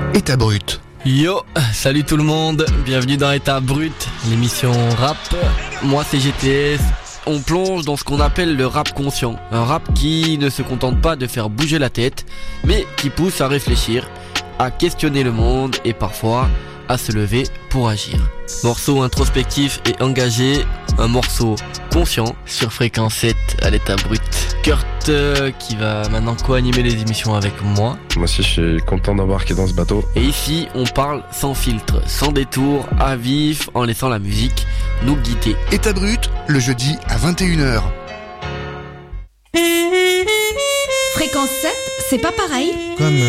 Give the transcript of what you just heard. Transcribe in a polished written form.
État brut. Yo, salut tout le monde, bienvenue dans État brut, l'émission rap. Moi c'est GTS, on plonge dans ce qu'on appelle le rap conscient. Un rap qui ne se contente pas de faire bouger la tête, mais qui pousse à réfléchir, à questionner le monde et parfois à se lever pour agir. Morceau introspectif et engagé, un morceau conscient sur Fréquence 7 à l'état brut. Kurt qui va maintenant co-animer les émissions avec moi. Moi aussi je suis content d'embarquer dans ce bateau. Et ici on parle sans filtre, sans détour, à vif, en laissant la musique nous guider. État brut, le jeudi à 21h. Fréquence 7, c'est pas pareil. Comme